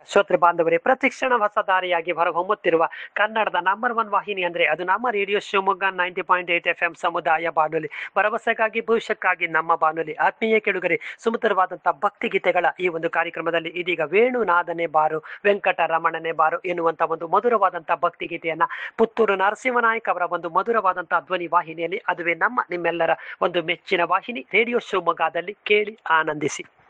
ಶ್ರೋತೃ ಬಾಂಧವರೇ, ಪ್ರತಿಕ್ಷಣ ಹೊಸ ದಾರಿಯಾಗಿ ಹೊರಹೊಮ್ಮುತ್ತಿರುವ ಕನ್ನಡದ ನಂಬರ್ 1 ವಾಹಿನಿ ಅಂದ್ರೆ ಅದು ನಮ್ಮ ರೇಡಿಯೋ ಶಿವಮೊಗ್ಗ 90.8 FM ಸಮುದಾಯ ಬಾನುಲಿ. ಭರವಸೆಗಾಗಿ ಭವಿಷ್ಯಕ್ಕಾಗಿ ನಮ್ಮ ಬಾನುಲಿ. ಆತ್ಮೀಯ ಕೆಳುಗರೆ, ಸುಮಧುರವಾದಂತಹ ಭಕ್ತಿ ಗೀತೆಗಳ ಈ ಒಂದು ಕಾರ್ಯಕ್ರಮದಲ್ಲಿ ಇದೀಗ ವೇಣುನಾದನೆ ಬಾರು ವೆಂಕಟರಮಣನೆ ಬಾರು ಎನ್ನುವಂತ ಒಂದು ಮಧುರವಾದಂತಹ ಭಕ್ತಿ ಗೀತೆಯನ್ನ ಪುತ್ತೂರು ನರಸಿಂಹನಾಯಕ್ ಅವರ ಒಂದು ಮಧುರವಾದಂತಹ ಧ್ವನಿ ವಾಹಿನಿಯಲ್ಲಿ, ಅದುವೇ ನಿಮ್ಮೆಲ್ಲರ ಒಂದು ಮೆಚ್ಚಿನ ವಾಹಿನಿ ರೇಡಿಯೋ ಶಿವಮೊಗ್ಗದಲ್ಲಿ ಕೇಳಿ ಆನಂದಿಸಿ.